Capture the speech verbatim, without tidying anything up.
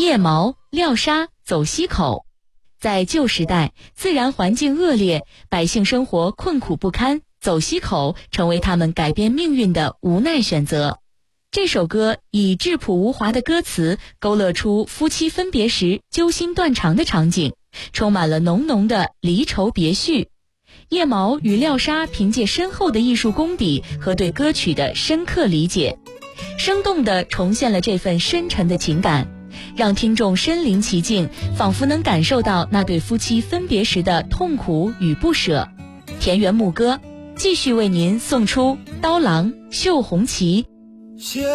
夜茅、廖沙、走西口。在旧时代，自然环境恶劣，百姓生活困苦不堪，走西口成为他们改变命运的无奈选择。这首歌以质朴无华的歌词勾勒出夫妻分别时揪心断肠的场景，充满了浓浓的离愁别绪。夜茅与廖沙凭借深厚的艺术功底和对歌曲的深刻理解，生动地重现了这份深沉的情感，让听众身临其境，仿佛能感受到那对夫妻分别时的痛苦与不舍。田园牧歌继续为您送出刀郎、绣红旗。